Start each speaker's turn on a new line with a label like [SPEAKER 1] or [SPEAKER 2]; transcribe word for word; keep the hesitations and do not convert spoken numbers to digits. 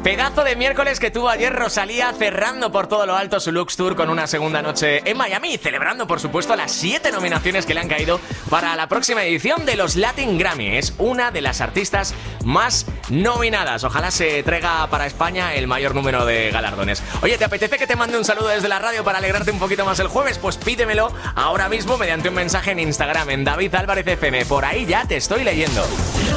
[SPEAKER 1] Pedazo de miércoles que tuvo ayer Rosalía, cerrando por todo lo alto su Lux Tour con una segunda noche en Miami y celebrando, por supuesto, las siete nominaciones que le han caído para la próxima edición de los Latin Grammy. Es una de las artistas más nominadas. Ojalá se traiga para España el mayor número de galardones. Oye, ¿te apetece que te mande un saludo desde la radio para alegrarte un poquito más el jueves? Pues pídemelo ahora mismo mediante un mensaje en Instagram, en David Álvarez F M. Por ahí ya te estoy leyendo.